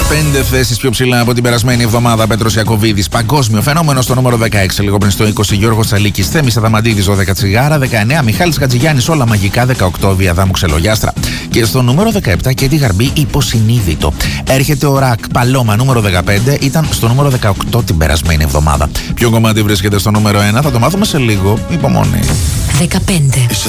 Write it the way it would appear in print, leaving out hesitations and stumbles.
5 θέσεις πιο ψηλά από την περασμένη εβδομάδα. Πέτρος Ιακωβίδης, παγκόσμιο φαινόμενο στο νούμερο 16. Λίγο πριν στο 20, Γιώργος Τσαλίκης, Θέμης Αδαμαντίδης, 12 τσιγάρα. 19, Μιχάλης Χατζηγιάννης, όλα μαγικά. 18, Βιαδάμου Ξελογιάστρα. Και στο νούμερο 17, Κέτι Γαρμπή, υποσυνείδητο. Έρχεται ο Ρακ, Παλώμα, νούμερο 15. Ήταν στο νούμερο 18 την περασμένη εβδομάδα. Ποιο κομμάτι βρίσκεται στο νούμερο 1, θα το μάθουμε σε λίγο. Υπομονή. 15.